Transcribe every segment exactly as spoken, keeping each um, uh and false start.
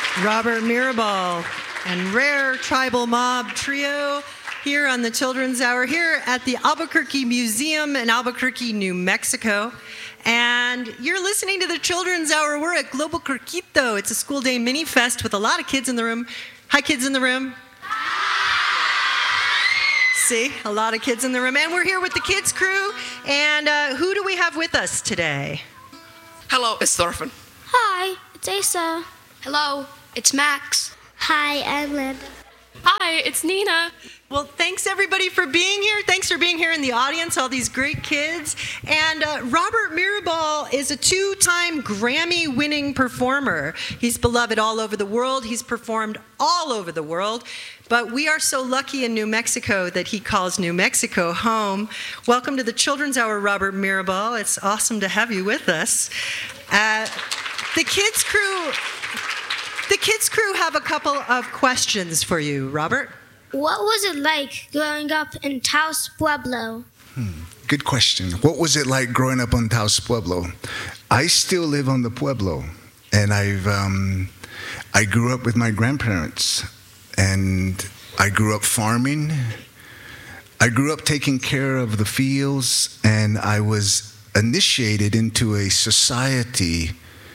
Robert Mirabal and Rare Tribal Mob Trio here on the Children's Hour here at the Albuquerque Museum in Albuquerque, New Mexico. And you're listening to the Children's Hour. We're at Global Curquito. It's a school day mini fest with a lot of kids in the room. Hi, kids in the room. See, a lot of kids in the room. And we're here with the kids crew. And uh, who do we have with us today? Hello, it's Thorfinn. Hi, it's Asa. Hello, it's Max. Hi, I'm Linda. Hi, it's Nina. Well, thanks everybody for being here. Thanks for being here in the audience, all these great kids. And uh, Robert Mirabal is a two-time Grammy-winning performer. He's beloved all over the world. He's performed all over the world. But we are so lucky in New Mexico that he calls New Mexico home. Welcome to the Children's Hour, Robert Mirabal. It's awesome to have you with us. Uh, the kids crew... The kids crew have a couple of questions for you, Robert. What was it like growing up in Taos Pueblo? Hmm. Good question. What was it like growing up on Taos Pueblo? I still live on the Pueblo, and I've um, I grew up with my grandparents, and I grew up farming. I grew up taking care of the fields, and I was initiated into a society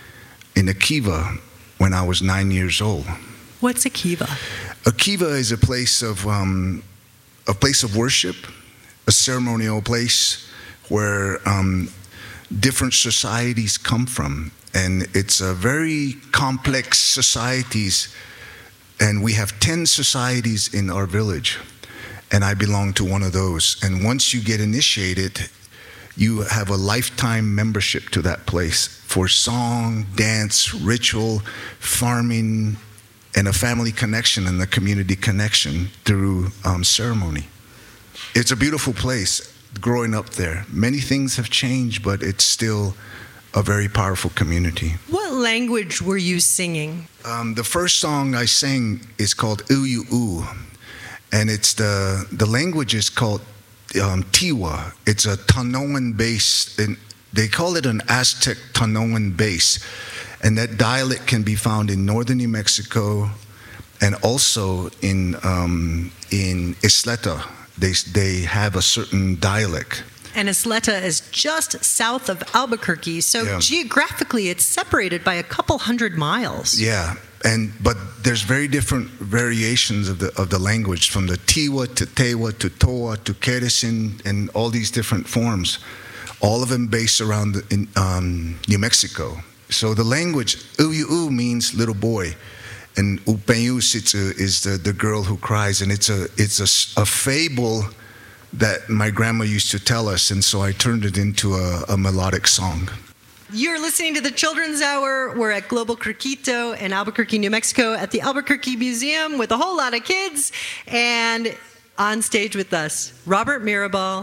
in Akiva when I was nine years old. What's Akiva? Akiva is a place of um, a place of worship, a ceremonial place where um, different societies come from, and it's a very complex societies. And we have ten societies in our village, and I belong to one of those. And once you get initiated, you have a lifetime membership to that place for song, dance, ritual, farming, and a family connection and the community connection through um, ceremony. It's a beautiful place growing up there. Many things have changed, but it's still a very powerful community. What language were you singing? Um, the first song I sang is called Uyu, and it's the, the language is called Um, Tiwa. It's a Tanoan base, and they call it an Aztec Tanoan base, and that dialect can be found in northern New Mexico and also in um, in Isleta. They they have a certain dialect. And Isleta is just south of Albuquerque, so Yeah. geographically it's separated by a couple hundred miles. Yeah. And but there's very different variations of the of the language, from the Tiwa to Tewa to Toa to Keresin, and all these different forms, all of them based around the, in um, New Mexico. So the language Uyu means little boy, and Upeyus is the, the girl who cries, and it's a it's a, a fable that my grandma used to tell us, and so I turned it into a, a melodic song. You're listening to the Children's Hour. We're at Global Curquito in Albuquerque, New Mexico at the Albuquerque Museum with a whole lot of kids. And on stage with us, Robert Mirabal